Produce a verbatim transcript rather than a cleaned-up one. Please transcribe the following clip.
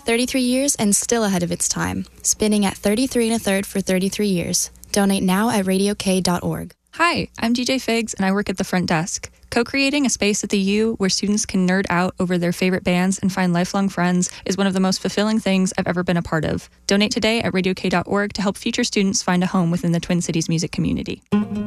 thirty-three years and still ahead of its time. Spinning at thirty-three and a third for thirty-three years. Donate now at radio k dot org. Hi, I'm D J Figs, and I work at the front desk. Co-creating a space at the U where students can nerd out over their favorite bands and find lifelong friends is one of the most fulfilling things I've ever been a part of. Donate today at radio k dot org to help future students find a home within the Twin Cities music community.